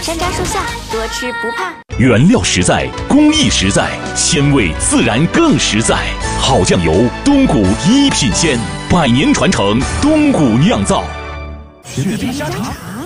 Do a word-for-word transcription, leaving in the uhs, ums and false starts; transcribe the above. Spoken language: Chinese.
山楂树下，多吃不怕。 原料实在，工艺实在，鲜味自然更实在。好酱油，东谷一品鲜，百年传承，东谷酿造。 雪碧沙茶。